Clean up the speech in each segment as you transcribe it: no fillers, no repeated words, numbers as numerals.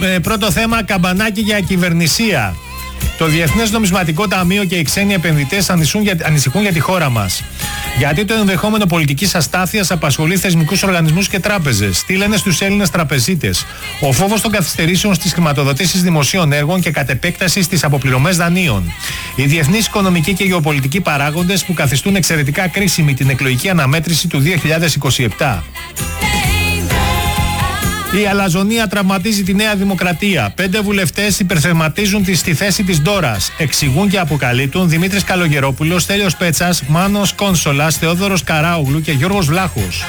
πρώτο θέμα, καμπανάκι για κυβερνησία. Το Διεθνές Νομισματικό Ταμείο και οι ξένοι επενδυτές ανησυχούν για τη χώρα μας. Γιατί το ενδεχόμενο πολιτικής αστάθειας απασχολεί θεσμικούς οργανισμούς και τράπεζες. Τι λένε στους Έλληνες τραπεζίτες. Ο φόβος των καθυστερήσεων στις χρηματοδοτήσεις δημοσίων έργων και κατ' επέκταση στις αποπληρωμές δανείων. Οι διεθνείς οικονομικοί και γεωπολιτικοί παράγοντες που καθιστούν εξαιρετικά κρίσιμη την εκλογική αναμέτρηση του 2027. Η αλαζονία τραυματίζει τη Νέα Δημοκρατία. 5 βουλευτές υπερθερματίζουν στη θέση της Ντόρας. Εξηγούν και αποκαλύπτουν Δημήτρης Καλογερόπουλος, Στέλιος Πέτσας, Μάνος Κόνσολας, Θεόδωρος Καράογλου και Γιώργος Βλάχος.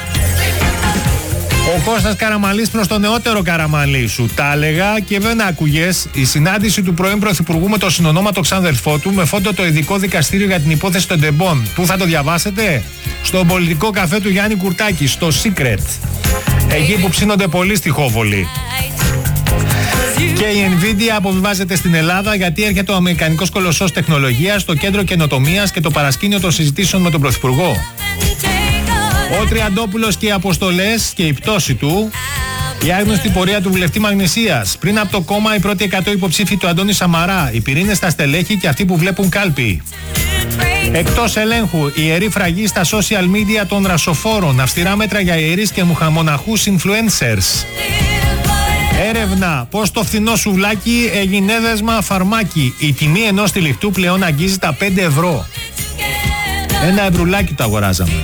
Ο Κώστας Καραμανλής προς τον νεότερο Καραμανλή. Σου τα έλεγα και δεν άκουγες. Η συνάντηση του πρώην Πρωθυπουργού με το συνονόματο ξάδερφό του με φόντο το ειδικό δικαστήριο για την υπόθεση των Ντεμπών. Πού θα το διαβάσετε? Στον πολιτικό καφέ του Γιάννη Κουρτάκη, στο Secret. Εκεί που ψήνονται πολλοί στιχόβολοι. Και η Nvidia αποβιβάζεται στην Ελλάδα γιατί έρχεται ο αμερικανικός κολοσσός τεχνολογίας στο κέντρο καινοτομίας και το παρασκήνιο των συζητήσεων με τον Πρωθυπουργό. Ο Τριαντόπουλος και οι αποστολές και η πτώση του. Η άγνωστη πορεία του βουλευτή Μαγνησίας. Πριν από το κόμμα, οι πρώτοι 100 υποψήφοι του Αντώνη Σαμαρά. Οι πυρήνες στα στελέχη και αυτοί που βλέπουν κάλπη. Εκτός ελέγχου, η ιερή φραγή στα social media των ρασοφόρων. Αυστηρά μέτρα για ιερείς και μουχαμοναχούς influencers. Έρευνα. Πώς το φθηνό σουβλάκι έγινε δέσμα φαρμάκι. Η τιμή ενός τυλιχτού πλέον αγγίζει τα 5 ευρώ. Ένα ευρουλάκι το αγοράζαμε.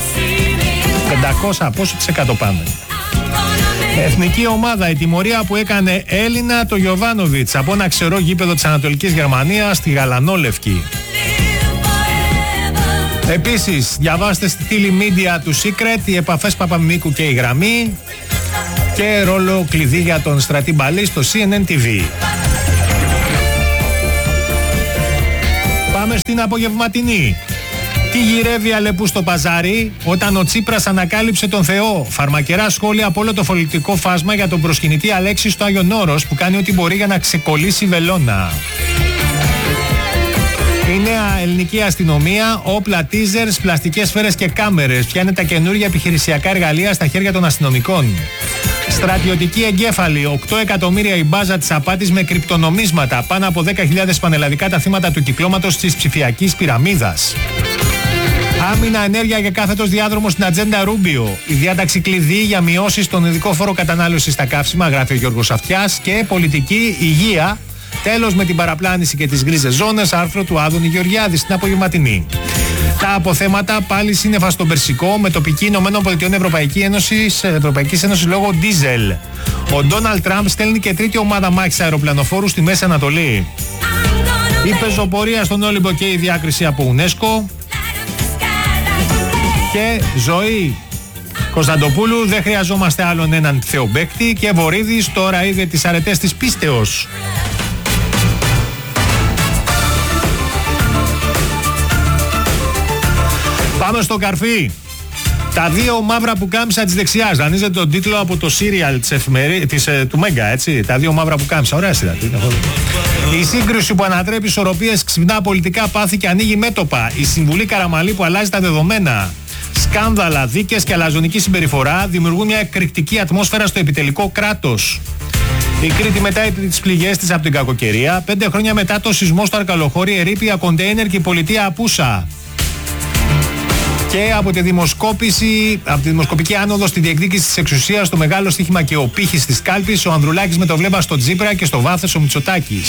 500, πόσο της 100 πάμε. Εθνική ομάδα, η τιμωρία που έκανε Έλληνα το Γιοβάνοβιτς από ένα ξερό γήπεδο της Ανατολικής Γερμανίας στη Γαλανόλευκη. Επίσης, διαβάστε στη τηλεμίδια του Secret οι επαφές Παπαμιμίκου και η γραμμή και ρόλο κλειδί για τον Στρατή Μπαλή στο CNN TV. Πάμε στην απογευματινή. Τι γυρεύει Αλεπού στο παζάρι όταν ο Τσίπρας ανακάλυψε τον Θεό. Φαρμακερά σχόλια από όλο το πολιτικό φάσμα για τον προσκυνητή Αλέξη στο Άγιον Όρος που κάνει ό,τι μπορεί για να ξεκολλήσει βελόνα. Η νέα ελληνική αστυνομία, όπλα, teasers, πλαστικές σφαίρες και κάμερες. Πιάνε τα καινούργια επιχειρησιακά εργαλεία στα χέρια των αστυνομικών. Στρατιωτική εγκέφαλη, 8 εκατομμύρια η μπάζα της απάτης με κρυπτονομίσματα. Πάνω από 10.000 πανελλαδικά τα θύματα του κυκλώματος της ψηφιακής πυραμίδας. Άμυνα, ενέργεια και κάθετος διάδρομος στην ατζέντα Ρούμπιο. Η διάταξη κλειδί για μειώσεις στον ειδικό φόρο κατανάλωσης στα καύσιμα, γράφει ο Γιώργος Αυτιάς. Και πολιτική υγεία. Τέλος με την παραπλάνηση και τις γκρίζες ζώνες, άρθρο του Άδωνη Γεωργιάδη στην απογευματινή. Τα αποθέματα πάλι σύννεφα στον Περσικό με τοπική ΗΠΑ Ευρωπαϊκής Ένωσης λόγω ντίζελ. Ο Ντόναλντ Τραμπ στέλνει και τρίτη ομάδα μάχης αεροπλανοφόρου στη Μέση Ανατολή. Η πεζοπορία στον Όλυμπο και η διάκριση από UNESCO. Και ζωή Κωνσταντοπούλου, δεν χρειαζόμαστε άλλον έναν θεομπέκτη. Και Βορίδης τώρα είδε τις αρετές της πίστεως. Πάμε στο καρφί. Τα δύο μαύρα πουκάμισα της δεξιάς. Δανείζεται τον τίτλο από το σύριαλ του Μέγκα, έτσι. Τα δύο μαύρα πουκάμισα. Ωραία σειρά. Η σύγκρουση που ανατρέπει ισορροπίες, ξυπνά πολιτικά πάθη και ανοίγει μέτωπα. Η Συμβουλή Καραμανλή που αλλάζει τα δεδομένα. Σκάνδαλα, δίκες και αλαζονική συμπεριφορά δημιουργούν μια εκρηκτική ατμόσφαιρα στο επιτελικό κράτος. Η Κρήτη μετά τις πληγές της από την κακοκαιρία. 5 χρόνια μετά το σεισμό στο Αρκαλοχώρι, ερείπια κοντέινερ και η πολιτεία απούσα. Και από τη δημοσκοπική άνοδο στη διεκδίκηση της εξουσίας, το μεγάλο στοίχημα και ο πύχης της κάλπης, ο Ανδρουλάκης με το βλέμμα στο Τζίπρα και στο βάθος ο Μητσοτάκης.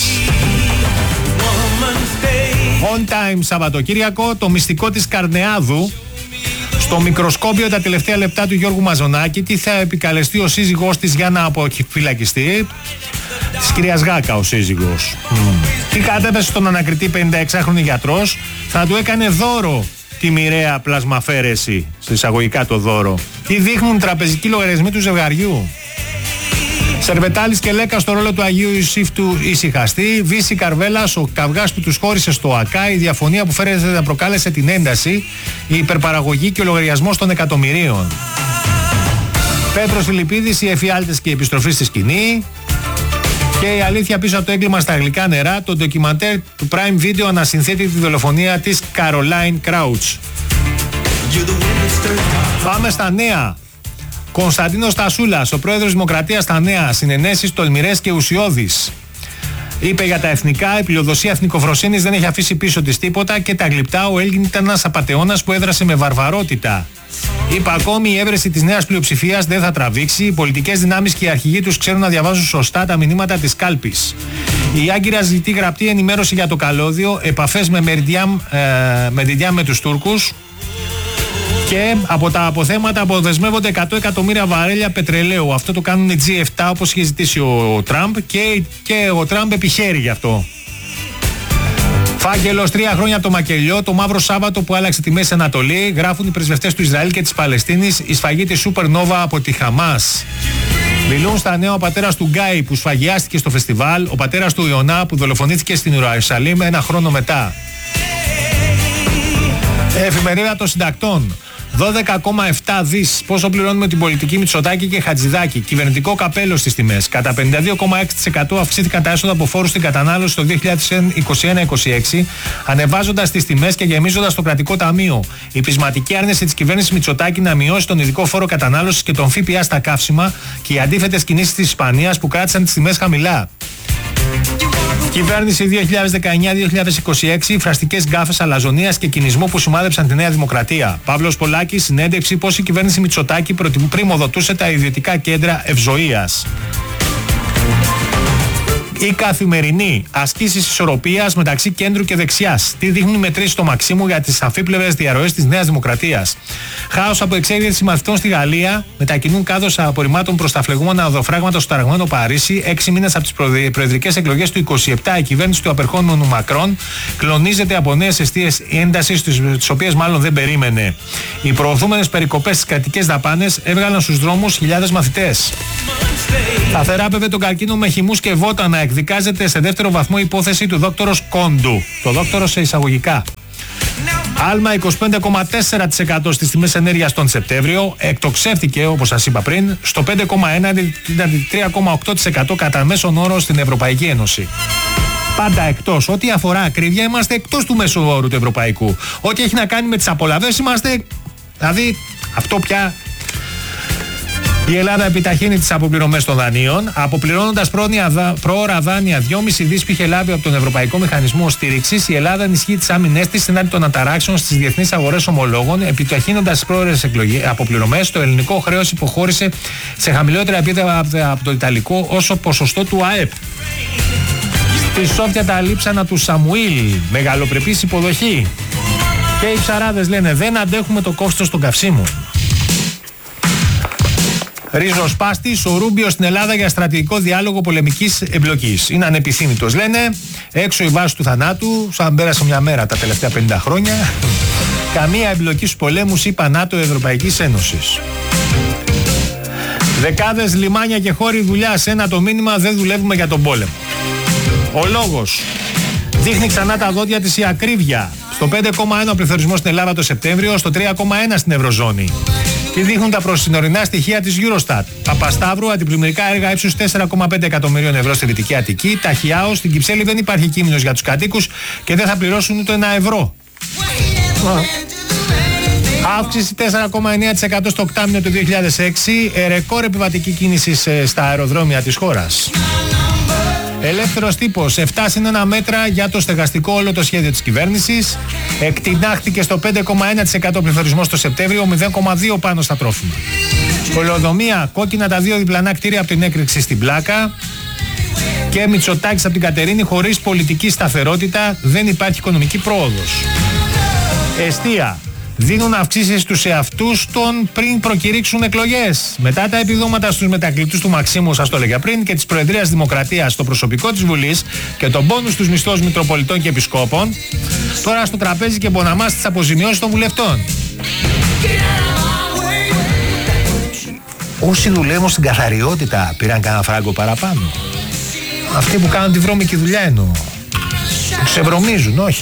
On time Σαββατοκύριακο, το μυστικό της Καρνεάδου. Στο μικροσκόπιο τα τελευταία λεπτά του Γιώργου Μαζονάκη, τι θα επικαλεστεί ο σύζυγός της για να αποφυλακιστεί. Της κυρίας Γάκα ο σύζυγος. Τι κατέπεσε στον ανακριτή 56χρονη γιατρός, θα του έκανε δώρο τη μοιραία πλασμαφέρεση, σε εισαγωγικά το δώρο. Τι δείχνουν τραπεζικοί λογαριασμοί του ζευγαριού. Σερβετάλης και Λέκα στο ρόλο του Αγίου Ιωσήφ του ησυχαστή. Βύση Καρβέλας, ο καυγάς που τους χώρισε στο ΑΚΑ. Η διαφωνία που φέρεται να προκάλεσε την ένταση. Η υπερπαραγωγή και ο λογαριασμός των εκατομμυρίων. Πέτρος Φιλιππίδης, οι εφιάλτες και η επιστροφή στη σκηνή. Και η αλήθεια πίσω από το έγκλημα στα γλυκά νερά. Το ντοκιμαντέρ του Prime Video ανασυνθέτει τη δολοφονία της Caroline Crouch. Πάμε στα νέα. Κωνσταντίνος Τασούλας, ο πρόεδρος Δημοκρατίας στα Νέα, συνενέσεις τολμηρές και ουσιώδεις. Είπε για τα εθνικά, η πλειοδοσία εθνικοφροσύνης δεν έχει αφήσει πίσω της τίποτα και τα γλυπτά, ο Έλλην ήταν ένας απατεώνας που έδρασε με βαρβαρότητα. Είπε ακόμη, η έβρεση της νέας πλειοψηφίας δεν θα τραβήξει, οι πολιτικές δυνάμεις και οι αρχηγοί τους ξέρουν να διαβάζουν σωστά τα μηνύματα της κάλπης. Η Άγκυρα ζητεί γραπτή ενημέρωση για το καλώδιο, επαφές με Μεριντιάμ με τους Τούρκους. Και από τα αποθέματα αποδεσμεύονται 100 εκατομμύρια βαρέλια πετρελαίου. Αυτό το κάνουν οι G7 όπως είχε ζητήσει ο Τραμπ και ο Τραμπ επιχαίρει γι' αυτό. Φάκελος 3 χρόνια από το μακελιό, το μαύρο Σάββατο που άλλαξε τη Μέση Ανατολή, γράφουν οι πρεσβευτές του Ισραήλ και της Παλαιστίνης, η σφαγή της Σούπερνόβα από τη Χαμάς. Μιλούν στα νέα ο πατέρας του Γκάι που σφαγιάστηκε στο φεστιβάλ, ο πατέρας του Ιωνά που δολοφονήθηκε στην Ιερουσαλήμ ένα χρόνο μετά. Εφημερίδα των συντακτών. 12,7 δις. Πόσο πληρώνουμε την πολιτική Μητσοτάκη και Χατζηδάκη. Κυβερνητικό καπέλο στις τιμές. Κατά 52,6% αυξήθηκαν τα έσοδα από φόρους στην κατανάλωση το 2021-2026, ανεβάζοντας τις τιμές και γεμίζοντας το κρατικό ταμείο. Η πεισματική άρνηση της κυβέρνησης Μητσοτάκη να μειώσει τον ειδικό φόρο κατανάλωσης και τον ΦΠΑ στα καύσιμα και οι αντίθετες κινήσεις της Ισπανίας που κράτησαν τις τιμές χαμηλά. Κυβέρνηση 2019-2026, φραστικές γκάφες αλαζονίας και κινησμού που σημάδεψαν τη Νέα Δημοκρατία. Παύλος Πολάκης, συνέντευξη πώς η κυβέρνηση Μητσοτάκη πρημοδοτούσε τα ιδιωτικά κέντρα ευζοίας. Η Καθημερινή, ασκήσεις ισορροπίας μεταξύ κέντρου και δεξιάς. Τι δείχνουν οι μετρήσεις στο Μαξίμου για τις αφίπλευρες διαρροές της Νέας Δημοκρατίας. Χάος από εξέγερση μαθητών στη Γαλλία, μετακινούν κάδος απορριμμάτων προς τα φλεγούμενα οδοφράγματα στο ταραγμένο Παρίσι. 6 μήνες από τις προεδρικές εκλογές του 27, η κυβέρνηση του απερχόμενου Μακρόν κλονίζεται από νέες αιστείες έντασης, τις οποίες μάλλον δεν περίμενε. Οι προωθούμενες περικοπές στις κρατικές δαπάνες έβγαλαν στους δρόμους χιλιάδες μαθητές. Θα θεράπευε τον καρκίνο με χυμούς και βότανα. Εκδικάζεται σε δεύτερο βαθμό υπόθεση του δόκτωρος Κόντου. Το δόκτωρο σε εισαγωγικά. Άλμα 25,4% στις τιμές ενέργειας τον Σεπτέμβριο. Εκτοξεύτηκε, όπως σας είπα πριν, στο 5,1% 3,8% κατά μέσον όρο στην Ευρωπαϊκή Ένωση. Πάντα εκτός. Ό,τι αφορά ακρίβεια, είμαστε εκτός του μέσου όρου του ευρωπαϊκού. Ό,τι έχει να κάνει με τις απολαβές, είμαστε. Δηλαδή, αυτό πια. Η Ελλάδα επιταχύνει τις αποπληρωμές των δανείων, αποπληρώνοντας προώρα δάνεια 2,5 δις που είχε λάβει από τον Ευρωπαϊκό Μηχανισμό Στήριξης. Η Ελλάδα ενισχύει τις άμυνές της ενάντια των αναταράξεων στις διεθνείς αγορές ομολόγων, επιταχύνοντας τις πρόορες αποπληρωμές. Το ελληνικό χρέος υποχώρησε σε χαμηλότερα επίπεδα από το ιταλικό όσο ποσοστό του ΑΕΠ. Στη Σόφια τα λείψανα του Σαμουήλ, μεγαλοπρεπής υποδοχή. Και οι ψαράδες λένε δεν αντέχουμε το κόστος των καυσίμων. Ριζοσπάστης, ο Ρούμπιο στην Ελλάδα για στρατηγικό διάλογο πολεμικής εμπλοκής. Είναι ανεπιθύμητος, λένε. Έξω η βάση του θανάτου, σαν πέρασε μια μέρα τα τελευταία 50 χρόνια. Καμία εμπλοκή στους πολέμους, είπα ΝΑΤΟ Ευρωπαϊκής Ένωσης. Δεκάδες λιμάνια και χώροι δουλειάς. Ένα το μήνυμα, δεν δουλεύουμε για τον πόλεμο. Ο λόγος. Δείχνει ξανά τα δόντια της η ακρίβεια. Στο 5,1 ο πληθωρισμός στην Ελλάδα το Σεπτέμβριο, στο 3,1 στην Ευρωζώνη. Τι δείχνουν τα προσυνορεινά στοιχεία της Eurostat. Παπασταύρου, αντιπλημμυρικά έργα ύψους 4,5 εκατομμυρίων ευρώ στη Δυτική Αττική. Ταχιάος, στην Κυψέλη δεν υπάρχει κείμενος για τους κατοίκους και δεν θα πληρώσουν ούτε ένα ευρώ. Αύξηση 4,9% στο οκτάμηνο του 2006. Ρεκόρ επιβατική κίνηση στα αεροδρόμια της χώρας. Ελεύθερος τύπος, 7 μέτρα για το στεγαστικό όλο το σχέδιο της κυβέρνησης. Εκτινάχθηκε στο 5,1% πληθωρισμός το Σεπτέμβριο, 0,2 πάνω στα τρόφιμα. Πολεοδομία, κόκκινα τα 2 διπλανά κτίρια από την έκρηξη στην Πλάκα. Και Μητσοτάκης από την Κατερίνη, χωρίς πολιτική σταθερότητα δεν υπάρχει οικονομική πρόοδος. Εστία. Δίνουν αυξήσεις στους εαυτούς των πριν προκηρύξουν εκλογές. Μετά τα επιδόματα στους μετακλητούς του Μαξίμου, σας το έλεγα πριν, και της Προεδρίας Δημοκρατίας στο προσωπικό της Βουλής και τον πόνους στους μισθούς Μητροπολιτών και Επισκόπων, τώρα στο τραπέζι και μποναμά στις αποζημιώσεις των βουλευτών. Όσοι δουλεύουν στην καθαριότητα πήραν κανένα φράγκο παραπάνω. Αυτοί που κάνουν τη βρώμικη δουλειά εννοώ. Τους ευρωμίζουν, όχι.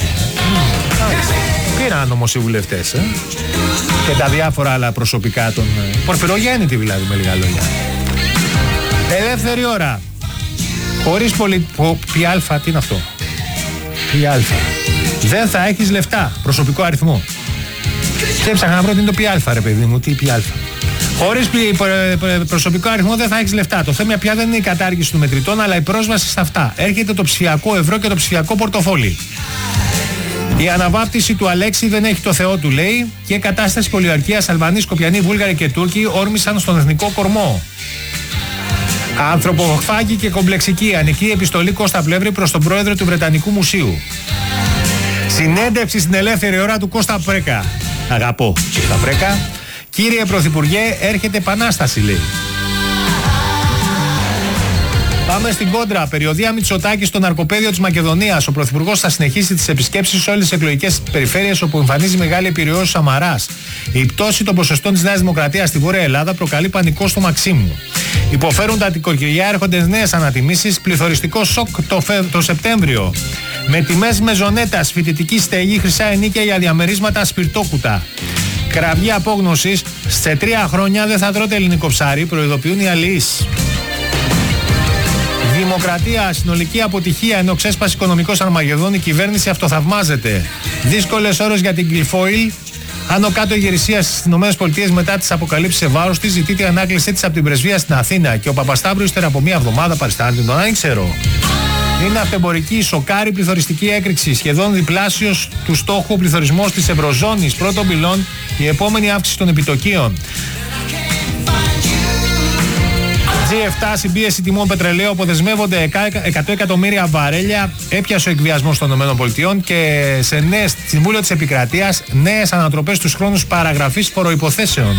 Πήραν όμως οι βουλευτές και τα διάφορα άλλα προσωπικά των Πορφυρογέννητη δηλαδή, με λίγα λόγια. Ελεύθερη ώρα. Χωρίς Πιάλφα, τι είναι αυτό? Πιάλφα. Δεν θα έχεις λεφτά. Προσωπικό αριθμό. Και έψαχνα να βρω τι είναι το Πιάλφα, ρε παιδί μου. Τι Πιάλφα. Χωρίς προσωπικό αριθμό δεν θα έχεις λεφτά. Το θέμα πια δεν είναι η κατάργηση των μετρητών, αλλά η πρόσβαση στα αυτά. Έρχεται το ψηφιακό ευρώ και το ψηφιακό πορτοφόλι. Η αναβάπτιση του Αλέξη δεν έχει το Θεό του, λέει, και κατάσταση πολιορκίας Αλβανοί, Σκοπιανοί, Βούλγαροι και Τούρκοι όρμησαν στον εθνικό κορμό. Ανθρωποφάγη και κομπλεξική. Ανοιχτή επιστολή Κώστα Πλεύρη προς τον πρόεδρο του Βρετανικού Μουσείου. Συνέντευξη στην ελεύθερη ώρα του Κώστα Πρέκα. Αγαπώ Κώστα Πρέκα. Κύριε Πρωθυπουργέ, έρχεται επανάσταση, λέει. Πάμε στην κόντρα. Περιοδία Μητσοτάκη στο ναρκοπαίδιο της Μακεδονίας. Ο Πρωθυπουργός θα συνεχίσει τις επισκέψεις σε όλες τις εκλογικές περιφέρειες όπου εμφανίζει μεγάλη επιρροή ο Σαμαράς. Η πτώση των ποσοστών της Νέας Δημοκρατίας στη Βόρεια Ελλάδα προκαλεί πανικό στο Μαξίμου. Υποφέρουν τα νοικοκυριά, έρχονται νέες ανατιμήσεις, πληθωριστικό σοκ το Σεπτέμβριο. Με τιμές μεζονέτας, φοιτητική στέγη, χρυσά ενίκια για διαμερίσματα, σπιρτόκουτα. Κραυγή απόγνωσης, σε 3 χρόνια δεν θα τρώτε ελληνικό ψάρι, προειδοποιούν οι αλληλείς. Δημοκρατία, συνολική αποτυχία, ενώ ξέσπασε οικονομικός Αρμαγεδόν, η κυβέρνηση αυτοθαυμάζεται. Δύσκολες ώρες για την Κλιφόιλ. Άνω κάτω ηγερησία στις ΗΠΑ μετά τις αποκαλύψεις σε βάρος της, ζητεί την ανάκλησή της από την πρεσβεία στην Αθήνα. Και ο Παπασταύρου ύστερα από μία εβδομάδα παριστάνει τον άνοιξερο. Είναι αυτεμπορική, σοκάρη, πληθωριστική έκρηξη. Σχεδόν διπλάσιος του στόχου πληθωρισμός της Ευρωζώνης. Πρώτον πυλών, η επόμενη αύξηση των επιτοκίων. G7, συμπίεση τιμών πετρελαίου, αποδεσμεύονται 100 εκατομμύρια βαρέλια. Έπιασε ο εκβιασμός των ΗΠΑ και σε νέες Συμβούλιο της Επικρατείας νέες ανατροπές στους χρόνους παραγραφής φοροϋποθέσεων.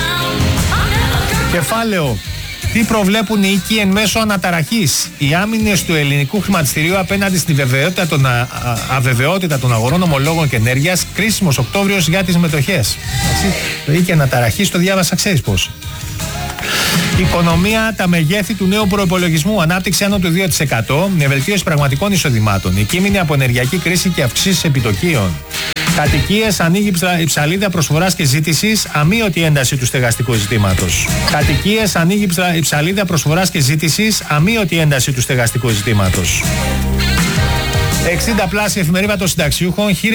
Κεφάλαιο. Τι προβλέπουν οι οίκοι εν μέσω αναταραχής. Οι άμυνες του ελληνικού χρηματιστηρίου απέναντι στην αβεβαιότητα των αγορών ομολόγων και ενέργειας. Κρίσιμος Οκτώβριος για τις μετοχές. Το οίκοι αναταραχής το διάβασα, ξέρεις πώς. Οικονομία, τα μεγέθη του νέου προϋπολογισμού. Ανάπτυξη άνω του 2%. Με βελτίωση πραγματικών εισοδημάτων. Η κείμενη από ενεργειακή κρίση και αυξήσεις επιτοκίων. Κατοικίες, ανοίγει η ψαλίδα προσφοράς και ζήτησης. Αμείωτη ένταση του στεγαστικού ζητήματος. Κατοικίες, ανοίγει η ψαλίδα προσφοράς και ζήτησης. Αμείωτη ένταση του στεγαστικού ζητήματος. 60 πλάσια εφημερίδα των συνταξιούχων.